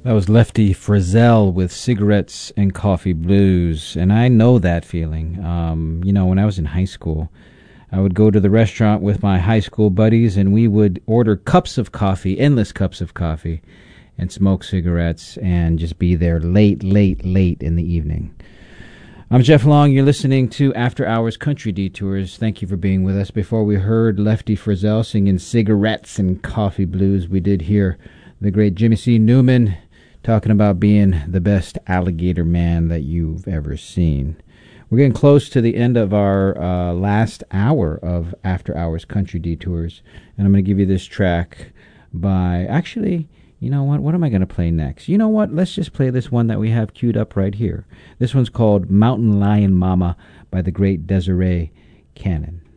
That was Lefty Frizzell with Cigarettes and Coffee Blues. And I know that feeling. When I was in high school, I would go to the restaurant with my high school buddies, and we would order cups of coffee, endless cups of coffee, and smoke cigarettes, and just be there late in the evening. I'm Jeff Long. You're listening to After Hours Country Detours. Thank you for being with us. Before we heard Lefty Frizzell singing Cigarettes and Coffee Blues, we did hear the great Jimmy C. Newman talking about being the best alligator man that you've ever seen. We're getting close to the end of our last hour of After Hours Country Detours, and I'm going to give you this track by... Actually, you know what? What am I going to play next? You know what? Let's just play this one that we have queued up right here. This one's called Mountain Lion Mama by the great Desiree Cannon.